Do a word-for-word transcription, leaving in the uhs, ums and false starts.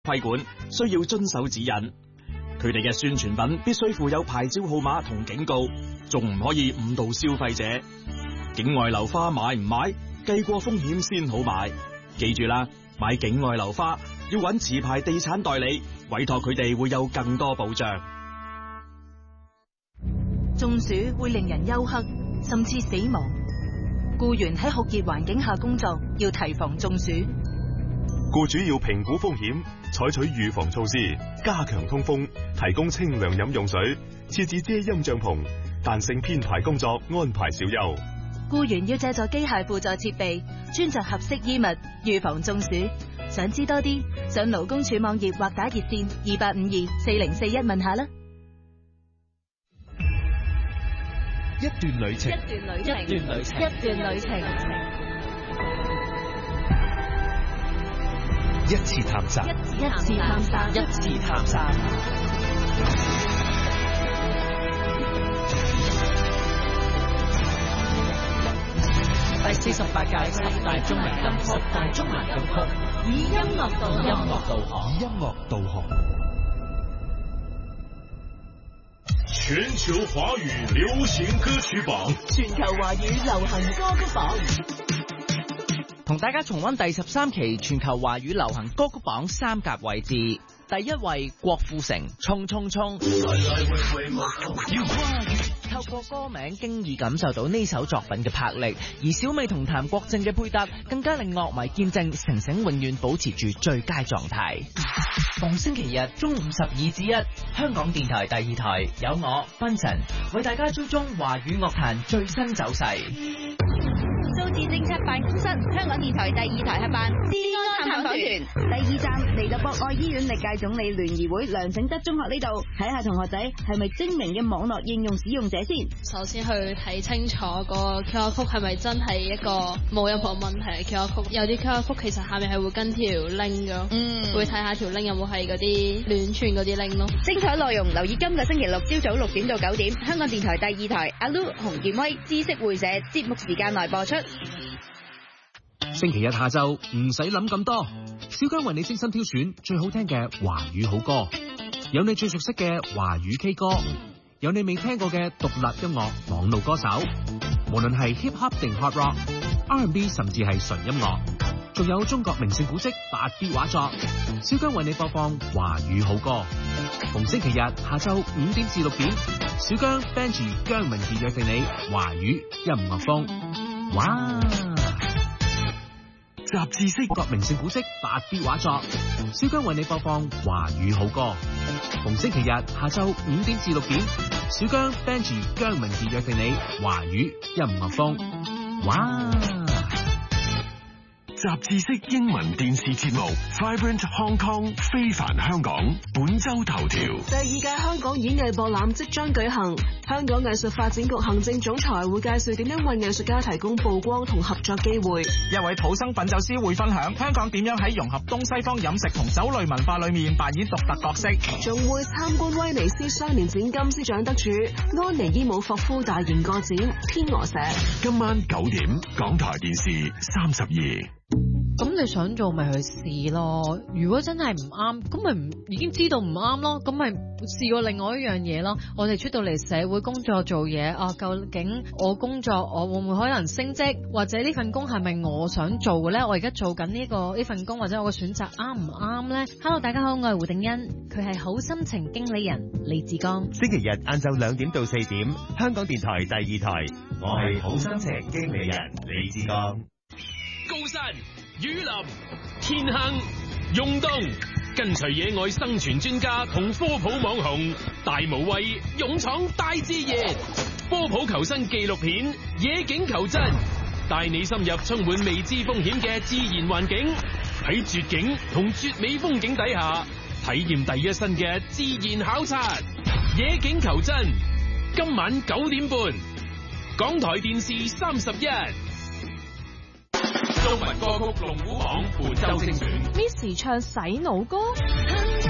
規管，需要遵守指引。佢哋嘅宣傳品必須附有牌照號碼同警告，仲唔可以誤導消費者。境外樓花買唔買，計過風險先好買。記住啦，買境外樓花要揾持牌地產代理，委託佢哋會有更多保障。 中暑會令人休克，甚至死亡。僱員喺酷熱環境下工作，要提防中暑。 僱主要評估風險，採取預防措施，加強通風，提供清涼飲用水，設置遮陰帳篷，彈性編排工作，安排小休。 僱員要借助機械輔助設備，穿着合適衣物，預防中暑。想知多啲，上勞工處網頁或打熱線二八五二四零四一問下啦。 一段旅程， 一段旅程， 一段旅程， 一段旅程， 一次探索， 一次探索， 一次探索。第四十八屆十大中文金曲，十大中文金曲， 以音樂導航， 音樂導航，以音樂導航。 全球華語流行歌曲榜， 全球華語流行歌曲榜， 同大家重溫第十三期全球華語流行歌曲榜三甲位置。第一位郭富城，衝衝衝。透過歌名經已感受到呢首作品嘅魄力，而小美同譚國正嘅配搭更加令樂迷見證城城永遠保持住最佳狀態。逢星期日中午十二至一，香港電台第二台有我賓晨為大家追蹤華語樂壇最新走勢。 數字政策辦公室，香港電台第二台合辦治安探訪團，第二站嚟到博愛醫院歷屆總理聯誼會梁醒德中學呢度，睇下同學仔係咪精明嘅網絡應用使用者先。 首先去睇清楚個 Q R code 係咪真係一個冇任何問題嘅 Q R code， 有啲 Q R code 其實下面係會跟條 link 㗎，嗯，會睇下條 link 有冇係嗰啲亂串嗰啲 link 咯。 精彩內容留意今個星期六朝早六點到九點，香港電台第二台阿 Lu 洪建威知識會社節目時間內播出。 星期日下晝唔使諗咁多，小姜為你精心挑選最好聽嘅華語好歌，有你最熟悉嘅華語 K 歌，有你未聽過嘅獨立音樂網路歌手，無論係 hip hop 定 hard rock、R and B 甚至係純音樂，仲有中國名勝古蹟八 B 畫作，小姜為你播放華語好歌。逢星期日下晝五點至六點，小姜 Benji 姜文傑約定你華語音樂風。哇！雜誌式中國名勝古蹟八 B 畫作，小姜為你播放華語好歌。逢星期日下晝五點至六點，小姜 Benji 姜文傑約定你華語音樂風。哇！ 雜誌式英文電視節目 Vibrant Hong Kong 非凡香港本周頭條。 第二屆香港演藝博覽即將舉行，香港藝術發展局行政總裁會介紹點樣為藝術家提供曝光同合作機會。 一位土生品酒師會分享香港點樣喺融合東西方飲食同酒類文化裏面扮演獨特角色。 仲會參觀威尼斯雙年展金獅獎得主安妮伊姆霍夫大型個展天鵝社。 今晚九點港台電視三十二。 咁你想做咪去試咯，如果真係唔啱，咁咪唔已經知道唔啱咯，咁咪試過另外一樣嘢咯。我哋出到嚟社會工作做嘢啊，究竟我工作我會唔會可能升職，或者呢份工係咪我想做嘅咧？我而家做緊呢個呢份工或者我嘅選擇啱唔啱咧 ？Hello， 大家好，我係胡定欣，佢係好心情經理人李志剛。 星期日晏晝兩點到四點，香港電台第二台，我係好心情經理人李志剛。 高山、雨林、天坑、湧東，跟隨野外生存專家同科普網紅大無畏勇闖大自然，科普求生紀錄片《野景求真》，帶你深入充滿未知風險嘅自然環境，喺絕景同絕美風景底下，體驗第一身嘅自然考察。《野景求真》今晚九點半，港台電視三十一。中文歌曲龍虎榜本周精選 ，Miss 唱洗腦歌。